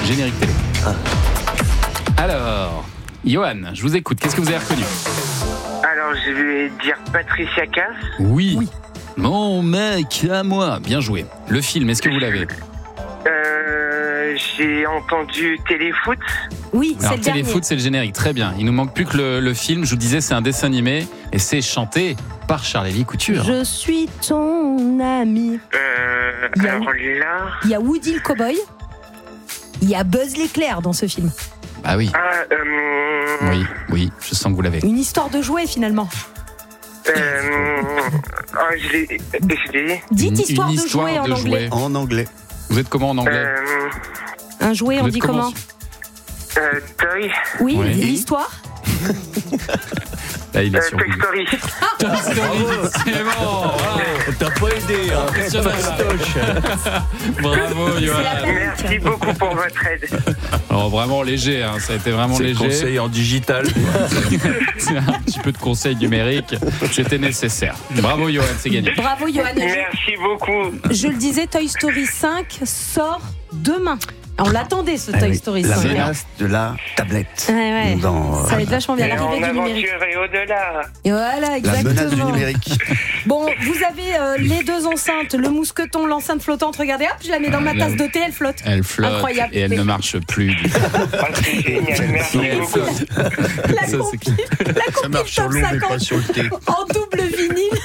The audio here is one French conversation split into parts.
générique télé. Alors, Johan, je vous écoute. Qu'est-ce que vous avez reconnu? Alors, je vais dire Patricia Cass. Oui. Mon mec, à moi. Bien joué. Le film, est-ce que vous l'avez? J'ai entendu Téléfoot. Oui, c'est Alors, le dernier. Téléfoot, c'est le générique. Très bien. Il nous manque plus que le film. Je vous disais, c'est un dessin animé et c'est chanté par Charlie Couture. Je suis ton ami. Il y a- Alors là... Il y a Woody le cowboy. Il y a Buzz l'éclair dans ce film. Ah oui. Oui, je sens que vous l'avez. Une histoire de jouets finalement. je l'ai... Dites Une histoire de histoire jouets en de anglais. jouets. En anglais. Vous êtes comment en anglais? Un jouet, Vous on êtes dit comment? Toy. Oui, Oui. l'histoire. Là, il est sur Toy Google. Story. Toy Story, c'est bon. T'as pas aidé, hein. Fastoche. Bravo, Johan. Merci beaucoup pour votre aide. Alors, vraiment léger, hein. Ça a été vraiment C'est léger. conseil en digital. C'est un petit peu de conseil numérique. C'était nécessaire. Bravo, Johan, c'est gagné. Bravo Johan. Merci beaucoup. Je le disais, Toy Story 5 sort demain. On l'attendait ce Ah Toy oui, Story la 5. menace de la tablette. Ouais. Dans, Ça va être vachement bien, Et l'arrivée en du numérique. aventure et au-delà. Et voilà, la exactement. menace du numérique. Bon, vous avez les deux enceintes, le mousqueton, l'enceinte flottante. Regardez, hop, je la mets dans ma tasse de thé, elle flotte. Elle flotte Incroyable. et elle Mais- ne marche plus. Ah, c'est génial. Merci Elle beaucoup. flotte. La Ça, compile, la Ça compile marche sur top l'eau, mais 50 pas sur le thé. en double vinyle,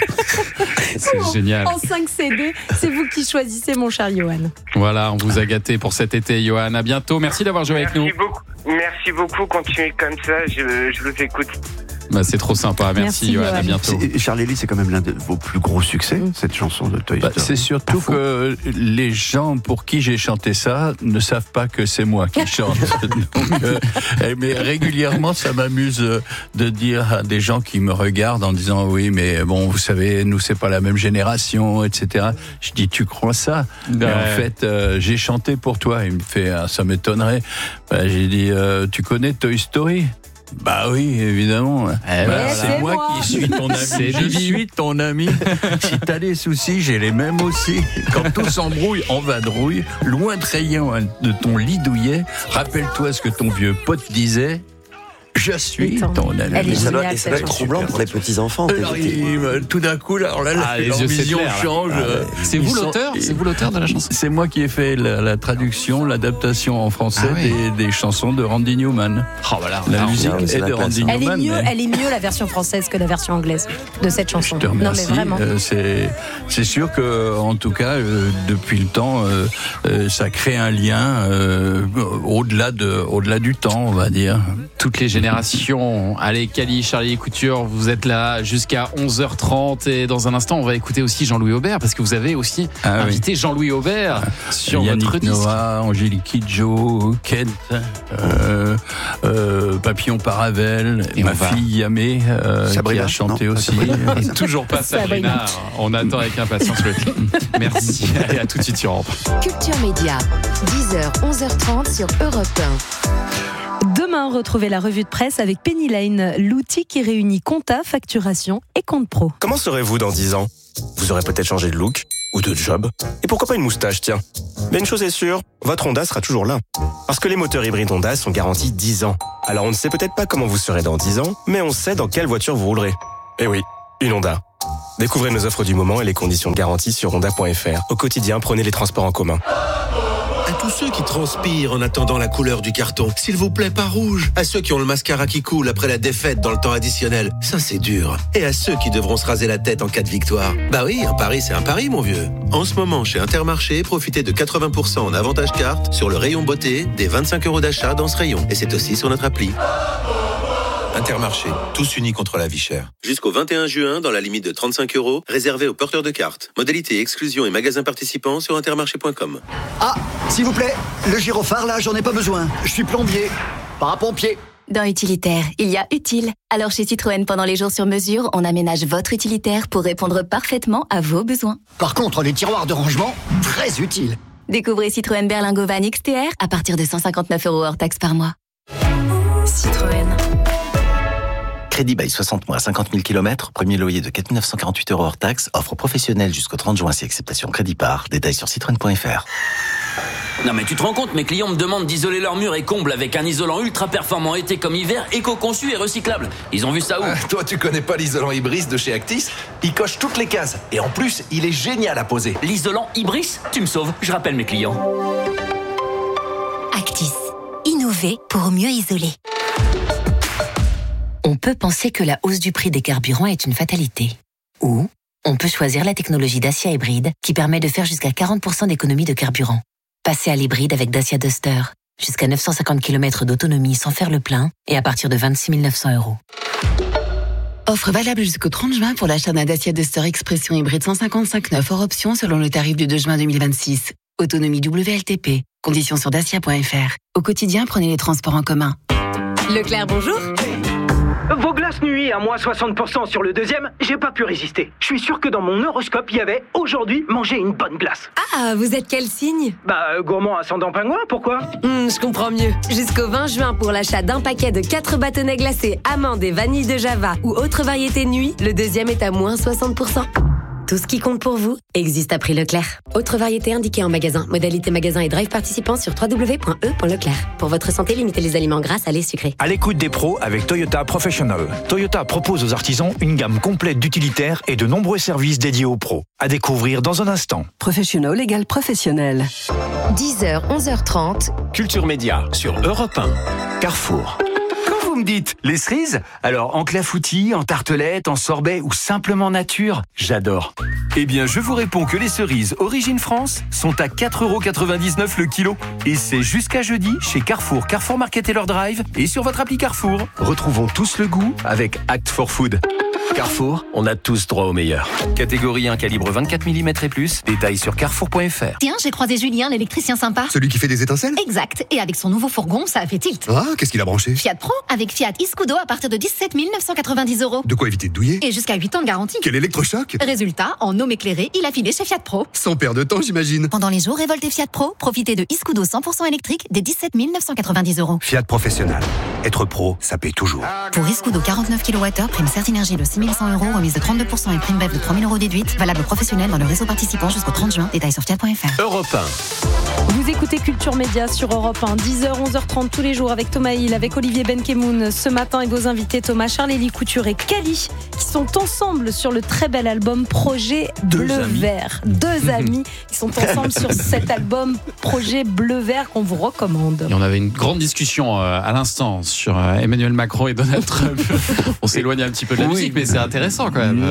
C'est génial. en 5 CD. C'est vous qui choisissez, mon cher Johan. Voilà, on vous a gâté pour cet été, Johan. À bientôt. Merci d'avoir joué avec nous. Merci beaucoup. Continuez comme ça. Je vous écoute. Bah, c'est trop sympa. Merci, Merci, Johan. Johan. À bientôt. Charlie Lee, c'est quand même l'un de vos plus gros succès, cette chanson de Toy Story. C'est surtout que les gens pour qui j'ai chanté ça ne savent pas que c'est moi qui chante. Donc, mais régulièrement, ça m'amuse de dire à des gens qui me regardent en disant oui, mais bon, vous savez, nous c'est pas la même génération, etc. Je dis tu crois ça? Mais en fait, j'ai chanté pour toi. Il me fait ça m'étonnerait. J'ai dit tu connais Toy Story? Bah oui, évidemment. C'est moi qui suis ton ami. Je suis ton ami. Si t'as des soucis, j'ai les mêmes aussi. Quand tout s'embrouille, en vadrouille, loin de rayon de ton lit douillet, rappelle-toi ce que ton vieux pote disait. Je suis ton ami. Elle est Et ça doit géniale, être cette chanson. troublant pour les petits-enfants. Alors, tout d'un coup, alors là, les leur yeux vision s'éclairent, là. change. C'est vous l'auteur? C'est vous l'auteur de la chanson? C'est moi qui ai fait la traduction, l'adaptation en français des chansons de Randy Newman. Oh, voilà. La musique c'est est la de classe, Randy hein. Newman. Elle est mieux la version française que la version anglaise de cette chanson. Je te remercie. Non mais vraiment. C'est sûr que, en tout cas, depuis le temps, ça crée un lien au-delà du temps, on va dire. Toutes les générations. Allez, Cali, Charlie Couture, vous êtes là jusqu'à 11h30 et dans un instant, on va écouter aussi Jean-Louis Aubert parce que vous avez aussi invité Jean-Louis Aubert sur Yannick votre disque. Noah, Angélique Kidjo, Kent, Papillon Paravel, Et ma on va- fille Yamé, qui Sabrina, a chanté non, aussi. Et toujours pas Sabrina. On attend avec impatience le clip. Merci. Allez, à tout de suite sur Europe. Culture Média, 10h, 11h30 sur Europe 1. Demain, retrouvez la revue de presse avec Penny Lane, l'outil qui réunit compta, facturation et compte pro. Comment serez-vous dans 10 ans? Vous aurez peut-être changé de look ou de job. Et pourquoi pas une moustache, tiens. Mais une chose est sûre, votre Honda sera toujours là. Parce que les moteurs hybrides Honda sont garantis 10 ans. Alors on ne sait peut-être pas comment vous serez dans 10 ans, mais on sait dans quelle voiture vous roulerez. Eh oui, une Honda. Découvrez nos offres du moment et les conditions de garantie sur honda.fr. Au quotidien, prenez les transports en commun. À tous ceux qui transpirent en attendant la couleur du carton, s'il vous plaît, pas rouge. À ceux qui ont le mascara qui coule après la défaite dans le temps additionnel, ça c'est dur. Et à ceux qui devront se raser la tête en cas de victoire. Bah oui, un pari c'est un pari, mon vieux. En ce moment, chez Intermarché, profitez de 80% en avantage carte sur le rayon beauté des 25 € d'achat dans ce rayon. Et c'est aussi sur notre appli. Intermarché, tous unis contre la vie chère. Jusqu'au 21 juin, dans la limite de 35 €, réservé aux porteurs de cartes. Modalité, exclusion et magasins participants sur intermarché.com. Ah, s'il vous plaît, le gyrophare là, j'en ai pas besoin. Je suis plombier, parapompier. Dans Utilitaire, il y a utile. Alors chez Citroën, pendant les jours sur mesure, on aménage votre utilitaire pour répondre parfaitement à vos besoins. Par contre, les tiroirs de rangement, très utiles. Découvrez Citroën Berlingo Van XTR à partir de 159 € hors taxe par mois. Citroën. Crédit bail 60 mois, 50 000 km, premier loyer de 4 948 € hors taxe, offre professionnelle jusqu'au 30 juin si acceptation crédit par, détails sur citroën.fr. Non mais tu te rends compte, mes clients me demandent d'isoler leurs murs et combles avec un isolant ultra performant été comme hiver, éco-conçu et recyclable. Ils ont vu ça où? Toi, tu connais pas l'isolant Ibris de chez Actis? Il coche toutes les cases. Et en plus, il est génial à poser. L'isolant Ibris? Tu me sauves, je rappelle mes clients. Actis. Innover pour mieux isoler. On peut penser que la hausse du prix des carburants est une fatalité. Ou on peut choisir la technologie Dacia Hybride qui permet de faire jusqu'à 40% d'économie de carburant. Passez à l'hybride avec Dacia Duster. Jusqu'à 950 km d'autonomie sans faire le plein et à partir de 26 900 €. Offre valable jusqu'au 30 juin pour l'achat d'un Dacia Duster Expression hybride 155 hors option selon le tarif du 2 juin 2026. Autonomie WLTP. Conditions sur dacia.fr. Au quotidien, prenez les transports en commun. Leclerc, bonjour. Vos glaces nuit à moins 60% sur le deuxième, j'ai pas pu résister. Je suis sûr que dans mon horoscope, il y avait aujourd'hui manger une bonne glace. Ah, vous êtes quel signe? Gourmand ascendant pingouin, pourquoi? Je comprends mieux. Jusqu'au 20 juin, pour l'achat d'un paquet de 4 bâtonnets glacés, amandes et vanille de Java ou autre variété nuit, le deuxième est à moins 60%. Tout ce qui compte pour vous existe à prix Leclerc. Autre variété indiquée en magasin. Modalité magasin et drive participant sur www.e.leclerc. Pour votre santé, limitez les aliments gras, salés, sucrés. À l'écoute des pros avec Toyota Professional. Toyota propose aux artisans une gamme complète d'utilitaires et de nombreux services dédiés aux pros. À découvrir dans un instant. Professional égale professionnel. 10h, 11h30. Culture Média sur Europe 1. Carrefour. Vous me dites, les cerises? Alors, en clafoutis, en tartelette, en sorbet ou simplement nature? J'adore. Eh bien, je vous réponds que les cerises Origine France sont à 4,99 € le kilo. Et c'est jusqu'à jeudi chez Carrefour, Carrefour Market et leur drive et sur votre appli Carrefour. Retrouvons tous le goût avec Act for Food. Carrefour, on a tous droit au meilleur. Catégorie 1, calibre 24 mm et plus. Détails sur carrefour.fr. Tiens, j'ai croisé Julien, l'électricien sympa. Celui qui fait des étincelles? Exact. Et avec son nouveau fourgon, ça a fait tilt. Ah, qu'est-ce qu'il a branché? Fiat Pro, avec Fiat Iscudo à partir de 17 990 €. De quoi éviter de douiller? Et jusqu'à 8 ans de garantie. Quel électrochoc! Résultat, en homme éclairé, il a filé chez Fiat Pro. Sans perdre de temps, j'imagine. Pendant les jours révoltés Fiat Pro, profitez de Iscudo 100% électrique des 17 990 €. Fiat Professionnel. Être pro, ça paye toujours. Pour Iscudo 49 kWh, prime Certinergie de 6 100 €, remise de 32% et prime BEF de 3 000 € déduite. Valable professionnel dans le réseau participant jusqu'au 30 juin. Détails sur fiat.fr. Europe 1. Vous écoutez Culture Média sur Europe 1, 10h, 11h30 tous les jours avec Thomas Hill, avec Olivier Benkemoun ce matin et vos invités Thomas, Charlélie Couture et Kali qui sont ensemble sur le très bel album Projet Bleu-Vert. Deux amis qui sont ensemble sur cet album Projet Bleu-Vert qu'on vous recommande. Et on avait une grande discussion à l'instant sur Emmanuel Macron et Donald Trump. On s'éloigne un petit peu de la musique, mais c'est intéressant quand même.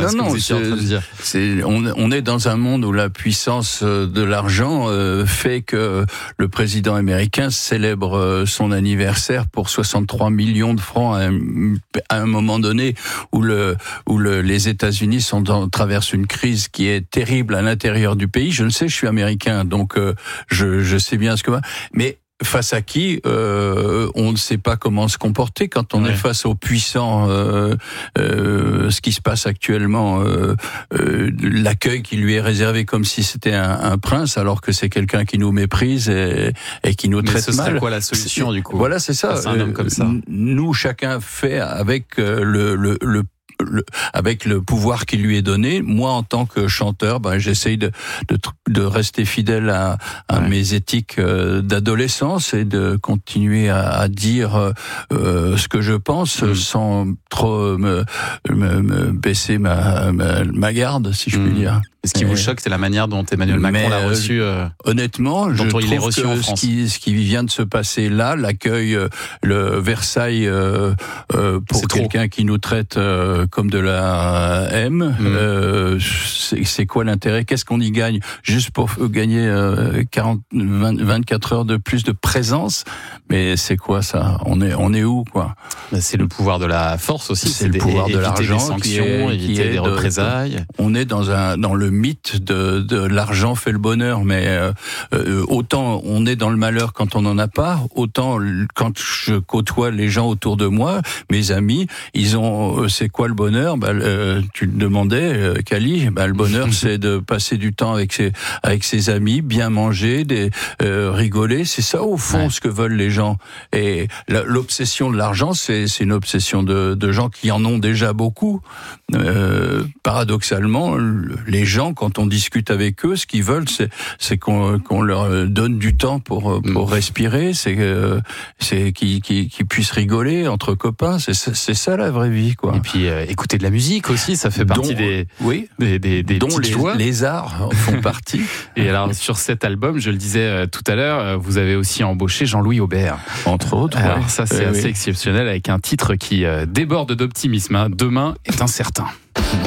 On est dans un monde où la puissance de l'argent fait que le président américain célèbre son anniversaire pour 63 millions de francs à un moment donné où les États-Unis traversent une crise qui est terrible à l'intérieur du pays. Je le sais, je suis américain, donc je sais bien ce que va. Mais face à qui on ne sait pas comment se comporter quand on est face aux puissants. Ce qui se passe actuellement, l'accueil qui lui est réservé comme si c'était un prince, alors que c'est quelqu'un qui nous méprise et qui nous traite mal. Ce serait quoi la solution du coup? Voilà, c'est ça. C'est un homme comme ça. Nous, chacun fait avec avec le pouvoir qui lui est donné. Moi, en tant que chanteur, j'essaye de rester fidèle à mes éthiques d'adolescence et de continuer à dire ce que je pense sans trop me baisser ma garde, si je puis dire. Et ce qui vous choque, c'est la manière dont Emmanuel Macron l'a reçu. Honnêtement, je trouve que ce qui vient de se passer là, l'accueil, le Versailles pour quelqu'un qui nous traite comme de la M, c'est quoi l'intérêt? Qu'est-ce qu'on y gagne? Juste pour gagner 24 heures de plus de présence? Mais c'est quoi ça? On est où, quoi? C'est le pouvoir de la force aussi. C'est le pouvoir de l'argent, des sanctions, éviter des représailles. On est dans le mythe de l'argent fait le bonheur, mais autant on est dans le malheur quand on n'en a pas, autant quand je côtoie les gens autour de moi, mes amis, ils ont c'est quoi le bonheur? Tu le demandais, Kali. Le bonheur, c'est de passer du temps avec ses amis, bien manger, rigoler. C'est ça au fond ce que veulent les gens. Et l'obsession de l'argent, c'est une obsession de gens qui en ont déjà beaucoup. Paradoxalement, les gens gens, quand on discute avec eux, ce qu'ils veulent, c'est qu'on leur donne du temps pour respirer, c'est qu'ils puissent rigoler entre copains. C'est ça la vraie vie, quoi. Et puis écouter de la musique aussi, ça fait partie des petites joies. Les arts font partie. Et alors sur cet album, je le disais tout à l'heure, vous avez aussi embauché Jean-Louis Aubert, entre autres. Alors ça c'est assez exceptionnel, avec un titre qui déborde d'optimisme. Demain est incertain.